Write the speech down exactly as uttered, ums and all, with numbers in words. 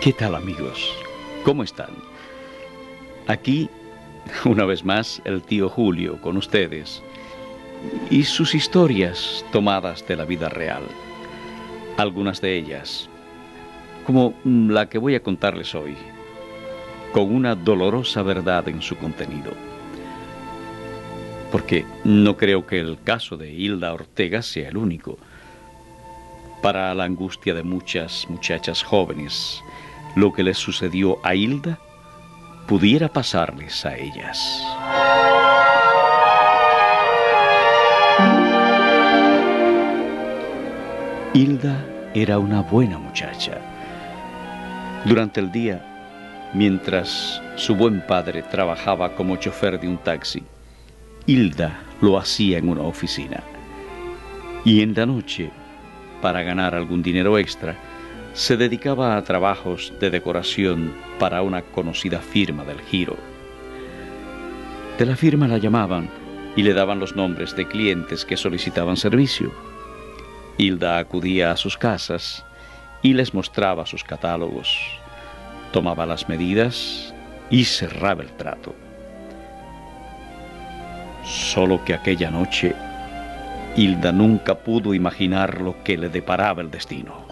¿Qué tal, amigos? ¿Cómo están? Aquí, una vez más, el tío Julio con ustedes y sus historias tomadas de la vida real. Algunas de ellas, como la que voy a contarles hoy, con una dolorosa verdad en su contenido. Porque no creo que el caso de Hilda Ortega sea el único. Para la angustia de muchas muchachas jóvenes, lo que les sucedió a Hilda pudiera pasarles a ellas. Hilda era una buena muchacha. Durante el día, mientras su buen padre trabajaba como chofer de un taxi, Hilda lo hacía en una oficina. Y en la noche, para ganar algún dinero extra, se dedicaba a trabajos de decoración para una conocida firma del Giro. De la firma la llamaban y le daban los nombres de clientes que solicitaban servicio. Hilda acudía a sus casas y les mostraba sus catálogos, tomaba las medidas y cerraba el trato. Solo que aquella noche, Hilda nunca pudo imaginar lo que le deparaba el destino.